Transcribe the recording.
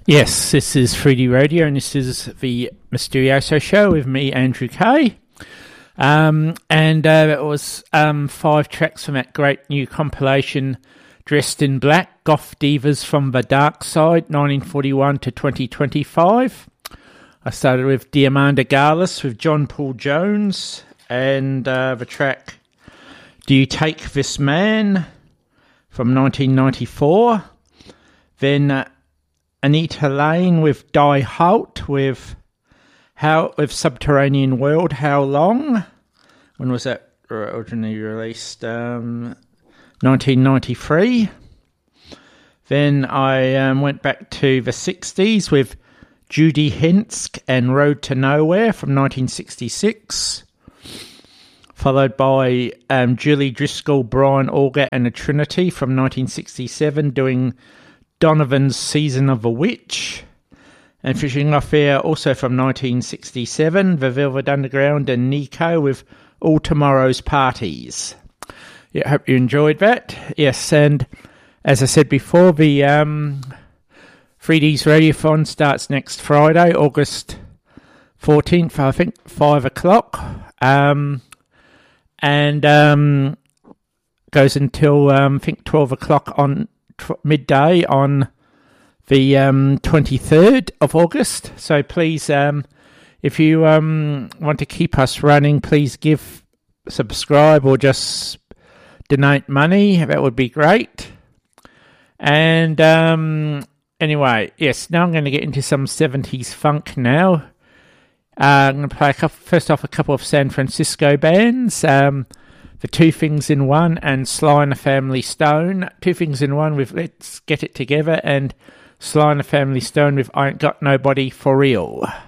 Yes, this is 3D Radio, and this is the Mysterioso Show with me, Andrew Kay. It was 5 tracks from that great new compilation, Dressed in Black, Goth Divas from the Dark Side, 1941 to 2025. I started with Diamanda Galus with John Paul Jones, and the track Do You Take This Man from 1994. Then Anita Lane with Die Halt with Subterranean World, How Long? When was that originally released? 1993. Then I went back to the 60s with Judy Hensk and Road to Nowhere from 1966. Followed by Julie Driscoll, Brian Auger and the Trinity from 1967 doing Donovan's Season of a Witch. And finishing off there also from 1967, The Velvet Underground and Nico with All Tomorrow's Parties. Yeah, hope you enjoyed that. Yes, and as I said before, the 3D's Radiothon starts next Friday, August 14th, I think, 5 o'clock. Goes until, I think, 12 o'clock on midday on the 23rd of August. So please, if you want to keep us running, please subscribe or just donate money. That would be great. And anyway, yes, now I'm going to get into some 70s funk now. I'm going to play first off a couple of San Francisco bands. The Two Things in One and Sly and the Family Stone. Two Things in One with Let's Get It Together, and Sly and the Family Stone with I Ain't Got Nobody For Real.